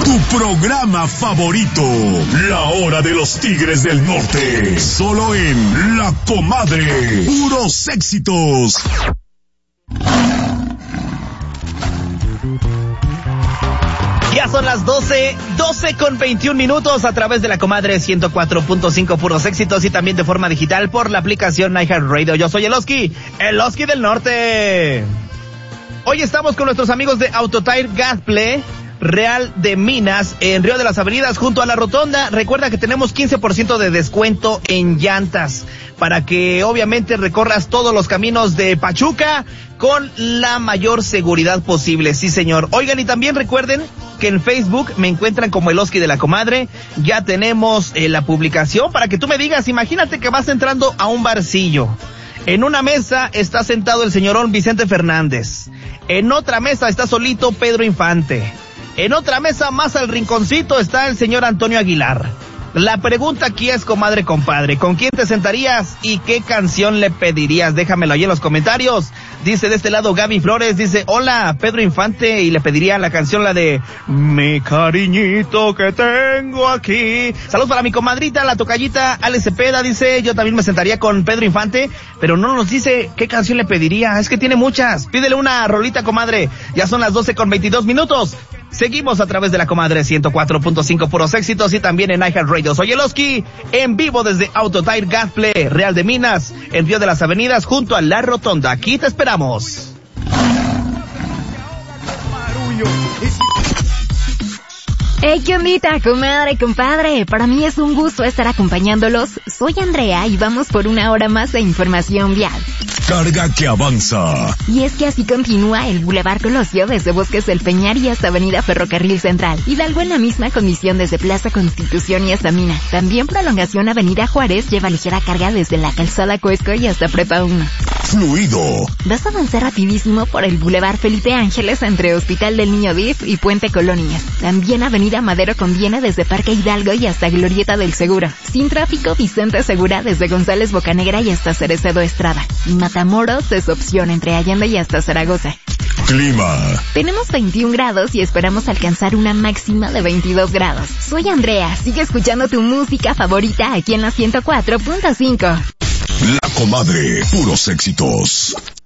Tu programa favorito, La Hora de los Tigres del Norte. Solo en La Comadre. Puros éxitos. Ya son las 12 con 21 minutos a través de La Comadre 104.5 Puros Éxitos y también de forma digital por la aplicación iHeartRadio. Yo soy el Oski del Norte. Hoy estamos con nuestros amigos de Autotire Gasplay Real de Minas en Río de las Avenidas junto a la Rotonda. Recuerda que tenemos 15% de descuento en llantas para que obviamente recorras todos los caminos de Pachuca con la mayor seguridad posible. Sí, señor. Oigan, y también recuerden que en Facebook me encuentran como el Oski de la Comadre. Ya tenemos la publicación para que tú me digas, imagínate que vas entrando a un barcillo. En una mesa está sentado el señorón Vicente Fernández. En otra mesa está solito Pedro Infante. En otra mesa más al rinconcito está el señor Antonio Aguilar. La pregunta aquí es, comadre, compadre, ¿con quién te sentarías y qué canción le pedirías? Déjamelo ahí en los comentarios. Dice de este lado Gaby Flores, dice, hola, Pedro Infante, y le pediría la canción, la de Mi cariñito que tengo aquí. Saludos para mi comadrita, la tocallita Ale Cepeda, dice, yo también me sentaría con Pedro Infante, pero no nos dice qué canción le pediría, es que tiene muchas. Pídele una rolita, comadre. Ya son las 12 con 22 minutos. Seguimos a través de La Comadre 104.5 Puros Éxitos y también en iHeartRadio. Soy el Oski, en vivo desde Autotire Gasplay Real de Minas, en Río de las Avenidas, junto a la Rotonda. Aquí te esperamos. Hey, ¿qué ondita, comadre, compadre? Para mí es un gusto estar acompañándolos. Soy Andrea y vamos por una hora más de información vial. Carga que avanza. Y es que así continúa el Boulevard Colosio desde Bosques del Peñar y hasta Avenida Ferrocarril Central. Hidalgo en la misma condición desde Plaza Constitución y hasta Mina. También prolongación Avenida Juárez lleva ligera carga desde la Calzada Coesco y hasta Prepa 1. Fluido. Vas a avanzar rapidísimo por el Boulevard Felipe Ángeles entre Hospital del Niño DIF y Puente Colonias. También Avenida Madero conviene desde Parque Hidalgo y hasta Glorieta del Seguro. Sin tráfico, Vicente Segura desde González Bocanegra y hasta Cerecedo Estrada. Y Matamoros es opción entre Allende y hasta Zaragoza. Clima. Tenemos 21 grados y esperamos alcanzar una máxima de 22 grados. Soy Andrea, sigue escuchando tu música favorita aquí en la 104.5. La Comadre, puros éxitos.